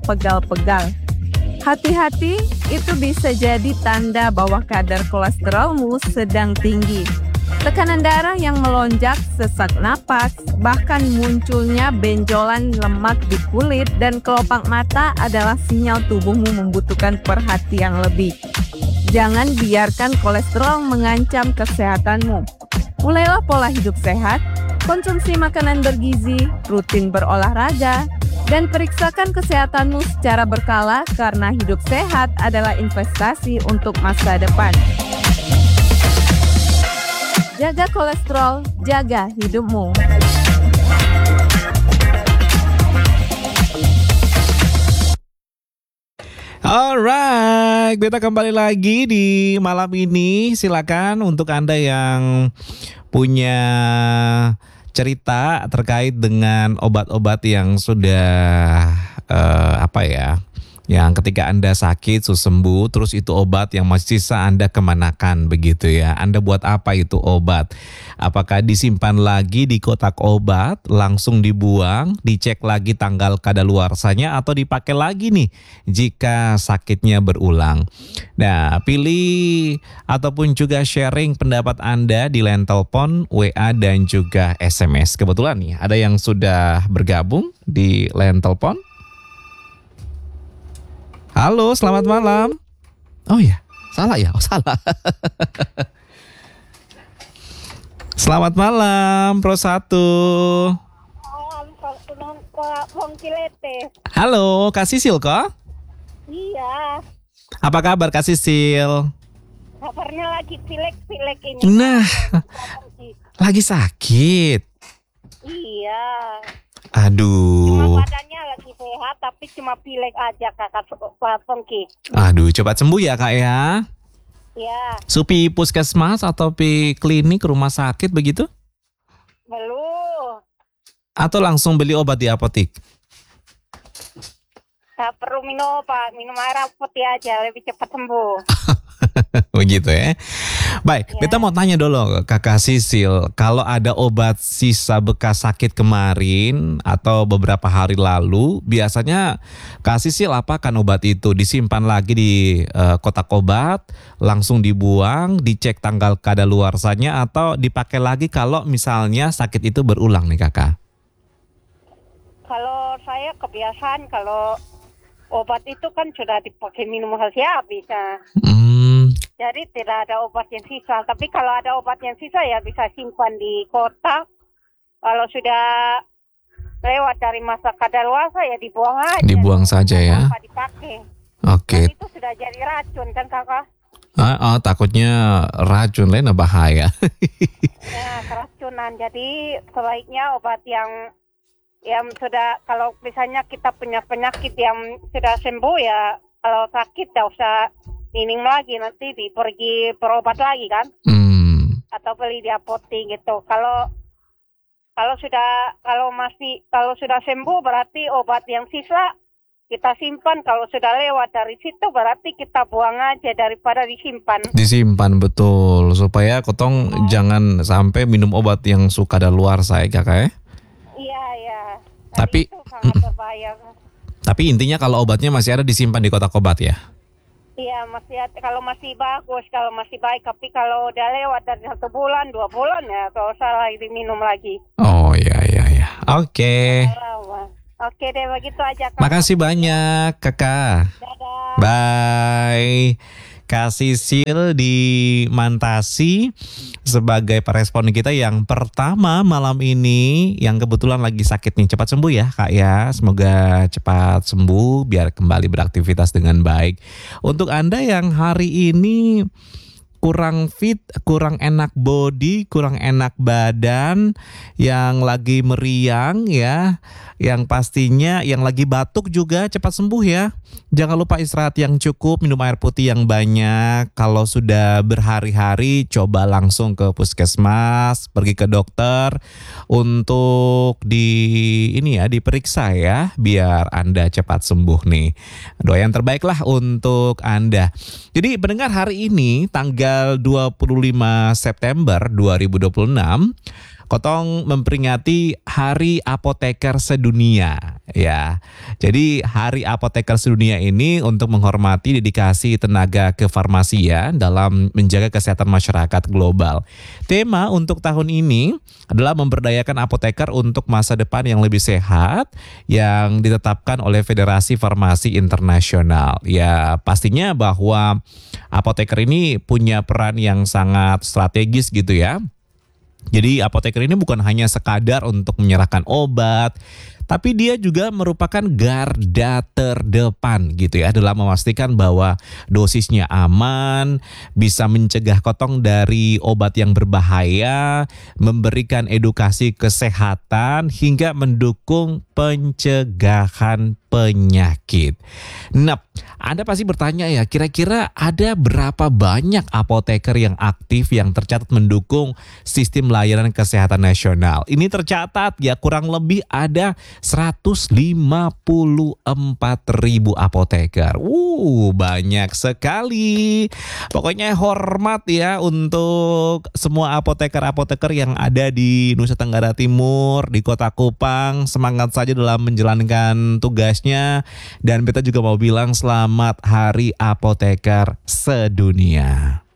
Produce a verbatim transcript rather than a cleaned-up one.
pegal-pegal. Hati-hati, itu bisa jadi tanda bahwa kadar kolesterolmu sedang tinggi. Tekanan darah yang melonjak, sesak napas, bahkan munculnya benjolan lemak di kulit dan kelopak mata adalah sinyal tubuhmu membutuhkan perhatian lebih. Jangan biarkan kolesterol mengancam kesehatanmu. Mulailah pola hidup sehat, konsumsi makanan bergizi, rutin berolahraga, dan periksakan kesehatanmu secara berkala karena hidup sehat adalah investasi untuk masa depan. Jaga kolesterol, jaga hidupmu. Alright, kita kembali lagi di malam ini. Silakan untuk Anda yang punya cerita terkait dengan obat-obat yang sudah uh, apa ya, yang ketika Anda sakit sembuh, terus itu obat yang masih sisa Anda kemanakan begitu ya. Anda buat apa itu obat? Apakah disimpan lagi di kotak obat, langsung dibuang, dicek lagi tanggal kadaluarsanya, atau dipakai lagi nih jika sakitnya berulang? Nah, pilih ataupun juga sharing pendapat Anda di line telepon, W A, dan juga S M S. Kebetulan nih ada yang sudah bergabung di line telepon. Halo, selamat malam. Oh ya, salah ya? Oh salah. Selamat malam, Pro satu. Halo, Kak Sisil kok? Iya. Apa kabar Kak Sisil? Kabarnya lagi pilek-pilek ini. Nah, lagi sakit. Iya. Aduh. Cuma badannya lagi sehat, tapi cuma pilek aja kakak Pak Pengki. Aduh, cepat sembuh ya Kak ya. Ya. Supi puskesmas atau pi klinik rumah sakit begitu? Belum. Atau langsung beli obat di apotik? Tak perlu minum Pak, minum air putih aja lebih cepat sembuh. Begitu ya. Baik, ya. Beta mau tanya dulu Kakak Sisil, kalau ada obat sisa bekas sakit kemarin atau beberapa hari lalu, biasanya Kak Sisil apakan obat itu? Disimpan lagi di uh, kotak obat, langsung dibuang, dicek tanggal kadaluarsanya, atau dipakai lagi kalau misalnya sakit itu berulang nih Kakak? Kalau saya kebiasaan kalau obat itu kan sudah dipakai minum khasiat bisa. Hmm. Jadi tidak ada obat yang sisa. Tapi kalau ada obat yang sisa ya bisa simpan di kotak. Kalau sudah lewat dari masa kadaluarsa ya dibuang aja. Dibuang saja ya. Apa dipakai. Oke. Dan itu sudah jadi racun kan kakak? Ah, oh, takutnya racun lain bahaya. Ya keracunan. Jadi sebaiknya obat yang yang sudah, kalau misalnya kita punya penyakit yang sudah sembuh ya, kalau sakit tidak usah minum lagi, nanti di, pergi berobat lagi kan, hmm. atau beli di apotek gitu. Kalau kalau sudah kalau masih kalau sudah sembuh berarti obat yang sisa kita simpan. Kalau sudah lewat dari situ berarti kita buang aja daripada disimpan. Disimpan betul, supaya kotong oh. jangan sampai minum obat yang suka kadaluarsa ya kakak ya. Iya ya. Tapi itu sangat berbahaya. Tapi intinya kalau obatnya masih ada disimpan di kotak obat ya. Iya masih ada, kalau masih bagus, kalau masih baik. Tapi kalau udah lewat dari satu bulan, dua bulan ya, kalau salah diminum lagi. Oh iya iya iya. Oke. Okay. Oke deh, begitu aja. Kak. Makasih banyak kakak. Dadah. Bye. Kak Sisil di Mantasi sebagai peresponden kita yang pertama malam ini, yang kebetulan lagi sakit nih. Cepat sembuh ya Kak ya. Semoga cepat sembuh biar kembali beraktivitas dengan baik. Untuk Anda yang hari ini kurang fit, kurang enak body, kurang enak badan, yang lagi meriang ya, yang pastinya yang lagi batuk juga cepat sembuh ya. Jangan lupa istirahat yang cukup, minum air putih yang banyak. Kalau sudah berhari-hari, coba langsung ke puskesmas, pergi ke dokter untuk di ini ya diperiksa ya, biar Anda cepat sembuh nih. Doa yang terbaik lah untuk Anda. Jadi pendengar, hari ini tanggal dua puluh lima September dua ribu dua puluh enam, Kotong memperingati Hari Apoteker Sedunia ya. Jadi Hari Apoteker Sedunia ini untuk menghormati dedikasi tenaga kefarmasian dalam menjaga kesehatan masyarakat global. Tema untuk tahun ini adalah memberdayakan apoteker untuk masa depan yang lebih sehat yang ditetapkan oleh Federasi Farmasi Internasional. Ya, pastinya bahwa apoteker ini punya peran yang sangat strategis gitu ya. Jadi apoteker ini bukan hanya sekadar untuk menyerahkan obat, tapi dia juga merupakan garda terdepan gitu ya dalam memastikan bahwa dosisnya aman, bisa mencegah kotong dari obat yang berbahaya, memberikan edukasi kesehatan hingga mendukung pencegahan penyakit. Nah, Anda pasti bertanya ya, kira-kira ada berapa banyak apoteker yang aktif yang tercatat mendukung sistem layanan kesehatan nasional? Ini tercatat ya kurang lebih ada seratus lima puluh empat ribu apoteker. Uh, banyak sekali. Pokoknya hormat ya untuk semua apoteker-apoteker yang ada di Nusa Tenggara Timur, di Kota Kupang. Semangat saja dalam menjalankan tugasnya. Dan beta juga mau bilang selamat Hari Apoteker Sedunia.